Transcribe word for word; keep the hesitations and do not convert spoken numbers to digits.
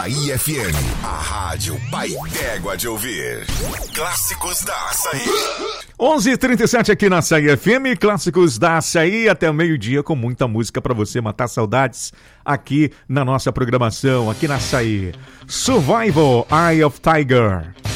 Açaí F M, a rádio pai d'égua de ouvir. Clássicos da Açaí. onze e trinta e sete aqui na Açaí F M, Clássicos da Açaí, até o meio-dia com muita música pra você matar saudades aqui na nossa programação, aqui na Açaí. Survival, Eye of Tiger.